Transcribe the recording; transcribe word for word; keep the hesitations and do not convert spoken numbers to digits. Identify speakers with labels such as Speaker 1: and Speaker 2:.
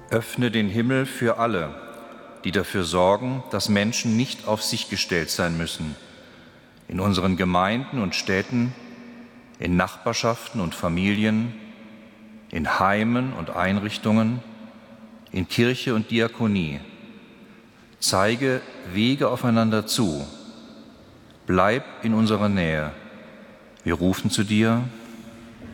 Speaker 1: Öffne den Himmel für alle, die dafür sorgen, dass Menschen nicht auf sich gestellt sein müssen, in unseren Gemeinden und Städten, in Nachbarschaften und Familien, in Heimen und Einrichtungen, in Kirche und Diakonie. Zeige Wege aufeinander zu. Bleib in unserer Nähe. Wir rufen zu dir.